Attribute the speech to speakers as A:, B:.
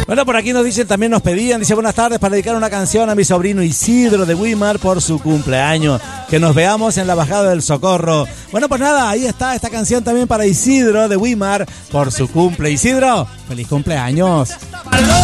A: Bueno, por aquí nos dicen, también nos pedían, dice, buenas tardes, para dedicar una canción a mi sobrino Isidro de Weimar por su cumpleaños. Que nos veamos en la bajada del Socorro. Bueno, pues nada, ahí está esta canción también para Isidro de Weimar por su cumple. Isidro, feliz cumpleaños.